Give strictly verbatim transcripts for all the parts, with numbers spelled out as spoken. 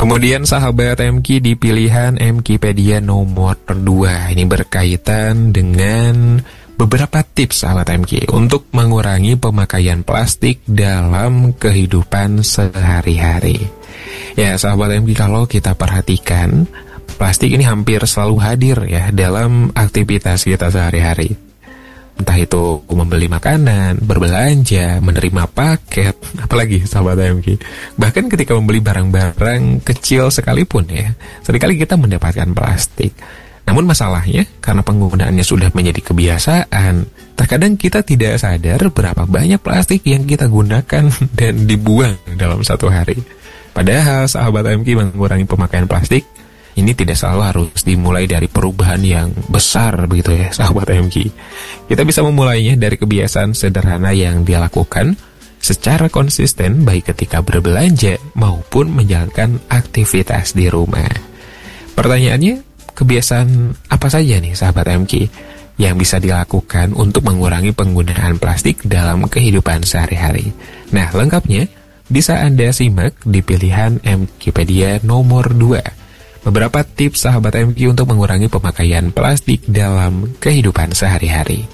Kemudian sahabat M K di pilihan Mkipedia nomor dua, ini berkaitan dengan beberapa tips sahabat M K untuk mengurangi pemakaian plastik dalam kehidupan sehari-hari. Ya sahabat M K, kalau kita perhatikan, plastik ini hampir selalu hadir ya dalam aktivitas kita sehari-hari. Entah itu membeli makanan, berbelanja, menerima paket, apalagi sahabat M K. Bahkan ketika membeli barang-barang kecil sekalipun ya, seringkali kita mendapatkan plastik. Namun masalahnya, karena penggunaannya sudah menjadi kebiasaan, terkadang kita tidak sadar berapa banyak plastik yang kita gunakan dan dibuang dalam satu hari. Padahal sahabat M K, mengurangi pemakaian plastik ini tidak selalu harus dimulai dari perubahan yang besar begitu ya sahabat M K. Kita bisa memulainya dari kebiasaan sederhana yang dia lakukan secara konsisten baik ketika berbelanja maupun menjalankan aktivitas di rumah. Pertanyaannya, kebiasaan apa saja nih sahabat M K yang bisa dilakukan untuk mengurangi penggunaan plastik dalam kehidupan sehari-hari? Nah, lengkapnya bisa Anda simak di pilihan Mkipedia nomor dua. Beberapa tips sahabat M K untuk mengurangi pemakaian plastik dalam kehidupan sehari-hari.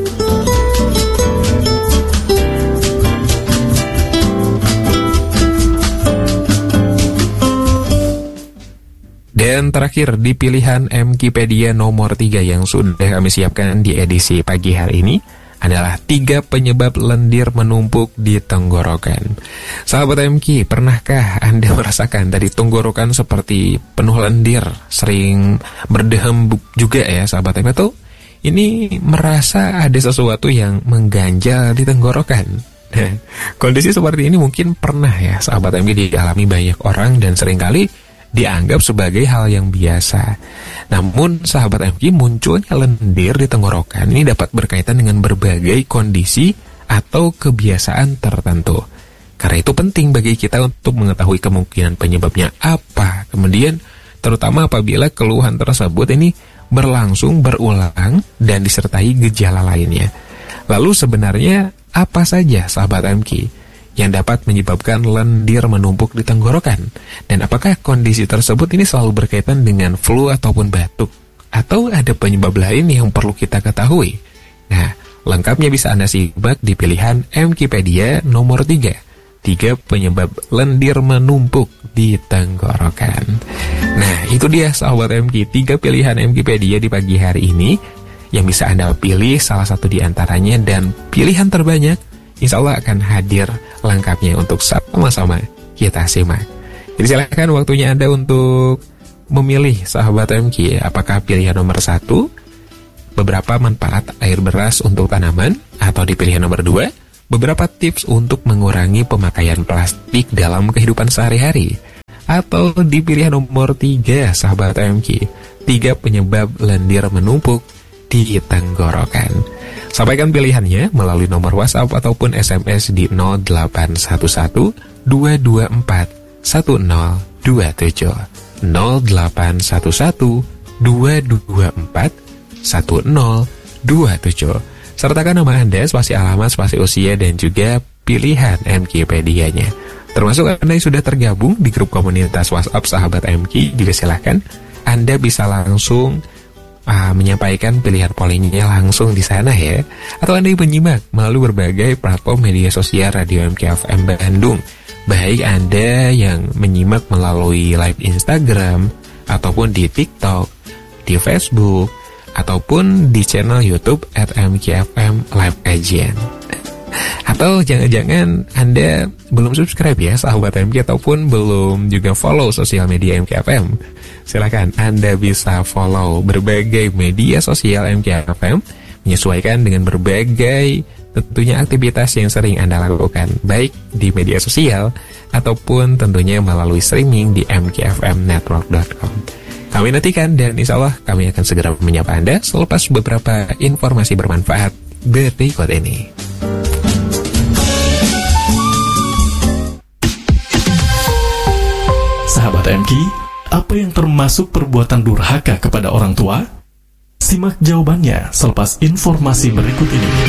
Dan terakhir di pilihan Mkipedia nomor tiga yang sudah kami siapkan di edisi pagi hari ini adalah tiga penyebab lendir menumpuk di tenggorokan. Sahabat M K, pernahkah Anda merasakan dari tenggorokan seperti penuh lendir, sering berdehem juga ya sahabat M K, tuh ini merasa ada sesuatu yang mengganjal di tenggorokan. Nah, kondisi seperti ini mungkin pernah ya sahabat M K dialami banyak orang dan seringkali dianggap sebagai hal yang biasa. Namun sahabat M K, munculnya lendir di tenggorokan ini dapat berkaitan dengan berbagai kondisi atau kebiasaan tertentu. Karena itu penting bagi kita untuk mengetahui kemungkinan penyebabnya apa. Kemudian terutama apabila keluhan tersebut ini berlangsung berulang dan disertai gejala lainnya. Lalu sebenarnya apa saja sahabat M K yang dapat menyebabkan lendir menumpuk di tenggorokan? Dan apakah kondisi tersebut ini selalu berkaitan dengan flu ataupun batuk? Atau ada penyebab lain yang perlu kita ketahui? Nah, lengkapnya bisa Anda simak di pilihan Mkipedia nomor tiga. Tiga penyebab lendir menumpuk di tenggorokan. Nah, itu dia sahabat M K, tiga pilihan Mkipedia di pagi hari ini yang bisa Anda pilih salah satu di antaranya, dan pilihan terbanyak insya Allah akan hadir lengkapnya untuk sama-sama kita simak. Jadi silakan waktunya Anda untuk memilih sahabat M K, apakah pilihan nomor satu, beberapa manfaat air beras untuk tanaman, atau di pilihan nomor dua, beberapa tips untuk mengurangi pemakaian plastik dalam kehidupan sehari-hari, atau di pilihan nomor tiga sahabat M K, tiga penyebab lendir menumpuk di tenggorokan. Sampaikan pilihannya melalui nomor WhatsApp ataupun S M S di nol delapan satu satu dua dua empat satu nol dua tujuh nol delapan satu satu dua dua empat satu nol dua tujuh. Sertakan nama Anda, spasi alamat, spasi usia, dan juga pilihan Mkipedia-nya. Termasuk Anda yang sudah tergabung di grup komunitas WhatsApp sahabat M K, juga silahkan Anda bisa langsung Uh, menyampaikan pilihan pollingnya langsung di sana ya. Atau Anda menyimak melalui berbagai platform media sosial Radio M K F M Bandung. Baik Anda yang menyimak melalui live Instagram, ataupun di TikTok, di Facebook, ataupun di channel YouTube at M K F M Live Agent. Atau jangan-jangan Anda belum subscribe ya sahabat M K, ataupun belum juga follow sosial media M K F M. Silakan Anda bisa follow berbagai media sosial M K F M, menyesuaikan dengan berbagai tentunya aktivitas yang sering Anda lakukan, baik di media sosial ataupun tentunya melalui streaming di m k f m network dot com. Kami nantikan dan insya Allah kami akan segera menyapa Anda selepas beberapa informasi bermanfaat berikut ini. Sahabat M K, apa yang termasuk perbuatan durhaka kepada orang tua? Simak jawabannya selepas informasi berikut ini.